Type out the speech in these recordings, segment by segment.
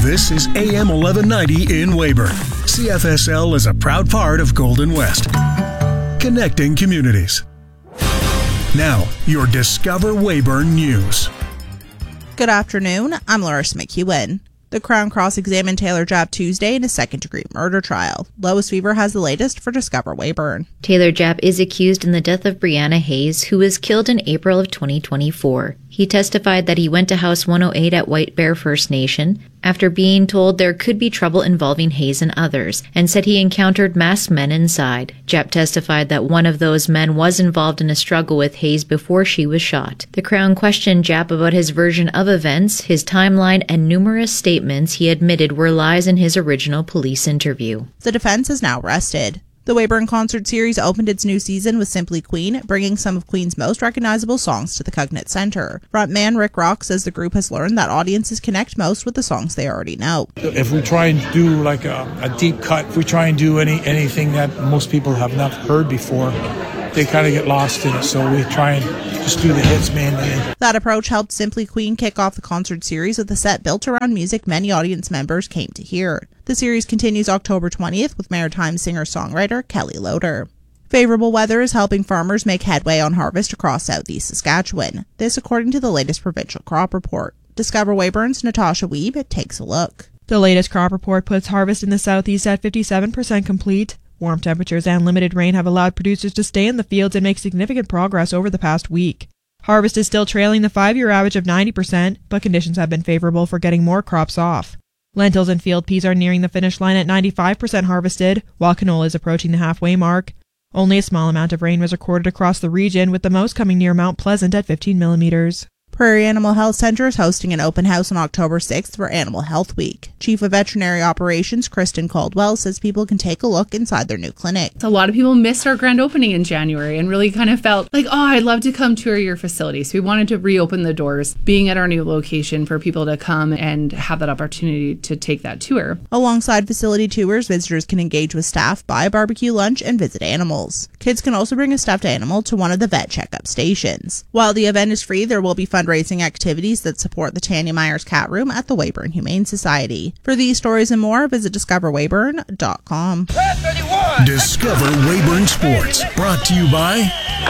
This is AM 1190 in Weyburn. CFSL is a proud part of Golden West. Connecting communities. Now, your Discover Weyburn News. Good afternoon, I'm Larissa McEwen. The Crown Cross examined Taylor Japp Tuesday in a second-degree murder trial. Lois Weaver has the latest for Discover Weyburn. Taylor Japp is accused in the death of Brianna Hayes, who was killed in April of 2024. He testified that he went to House 108 at White Bear First Nation after being told there could be trouble involving Hayes and others, and said he encountered masked men inside. Japp testified that one of those men was involved in a struggle with Hayes before she was shot. The Crown questioned Japp about his version of events, his timeline, and numerous statements he admitted were lies in his original police interview. The defense is now rested. The Weyburn Concert Series opened its new season with Simply Queen, bringing some of Queen's most recognizable songs to the Cognate Centre. Frontman Rick Rock says the group has learned that audiences connect most with the songs they already know. If we try and do like a deep cut, if we try and do anything that most people have not heard before, they kind of get lost in it, so we try and just do the hits mainly. That approach helped Simply Queen kick off the concert series with a set built around music many audience members came to hear. The series continues October 20th with Maritime singer-songwriter Kelly Loader. Favorable weather is helping farmers make headway on harvest across southeast Saskatchewan. This according to the latest provincial crop report. Discover Weyburn's Natasha Wiebe takes a look. The latest crop report puts harvest in the southeast at 57% complete. Warm temperatures and limited rain have allowed producers to stay in the fields and make significant progress over the past week. Harvest is still trailing the 5-year average of 90%, but conditions have been favorable for getting more crops off. Lentils and field peas are nearing the finish line at 95% harvested, while canola is approaching the halfway mark. Only a small amount of rain was recorded across the region, with the most coming near Mount Pleasant at 15 millimeters. Prairie Animal Health Centre is hosting an open house on October 6th for Animal Health Week. Chief of Veterinary Operations Kristen Caldwell says people can take a look inside their new clinic. A lot of people missed our grand opening in January and really kind of felt like, I'd love to come tour your facility. So we wanted to reopen the doors, being at our new location for people to come and have that opportunity to take that tour. Alongside facility tours, visitors can engage with staff, buy a barbecue lunch, and visit animals. Kids can also bring a stuffed animal to one of the vet checkup stations. While the event is free, there will be fundraising activities that support the Tanya Myers Cat Room at the Weyburn Humane Society. For these stories and more, visit discoverweyburn.com. Discover Weyburn Sports, brought to you by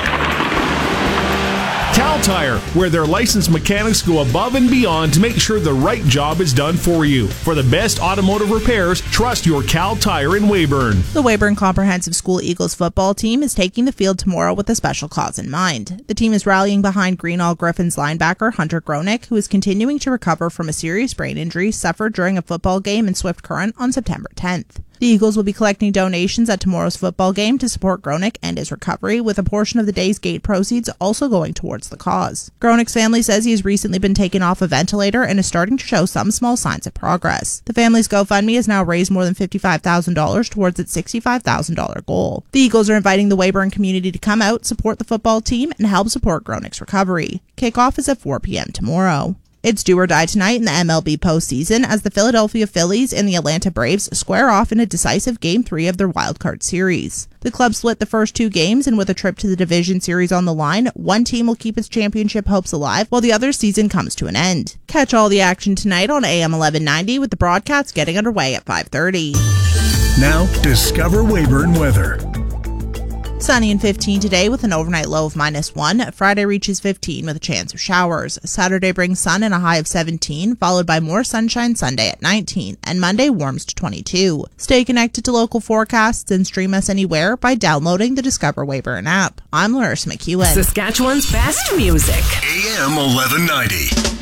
Cal Tire, where their licensed mechanics go above and beyond to make sure the right job is done for you. For the best automotive repairs, trust your Cal Tire in Weyburn. The Weyburn Comprehensive School Eagles football team is taking the field tomorrow with a special cause in mind. The team is rallying behind Greenall Griffins linebacker Hunter Gronick, who is continuing to recover from a serious brain injury suffered during a football game in Swift Current on September 10th. The Eagles will be collecting donations at tomorrow's football game to support Gronick and his recovery, with a portion of the day's gate proceeds also going towards the cause. Gronick's family says he has recently been taken off a ventilator and is starting to show some small signs of progress. The family's GoFundMe has now raised more than $55,000 towards its $65,000 goal. The Eagles are inviting the Weyburn community to come out, support the football team, and help support Gronick's recovery. Kickoff is at 4 p.m. tomorrow. It's do or die tonight in the MLB postseason as the Philadelphia Phillies and the Atlanta Braves square off in a decisive Game 3 of their wildcard series. The club split the first two games, and with a trip to the division series on the line, one team will keep its championship hopes alive while the other's season comes to an end. Catch all the action tonight on AM 1190 with the broadcast getting underway at 5:30. Now, Discover Weyburn weather. Sunny and 15 today with an overnight low of -1. Friday reaches 15 with a chance of showers. Saturday brings sun and a high of 17, followed by more sunshine Sunday at 19, and Monday warms to 22. Stay connected to local forecasts and stream us anywhere by downloading the Discover Weyburn app. I'm Larissa McEwen. Saskatchewan's best music. AM 1190.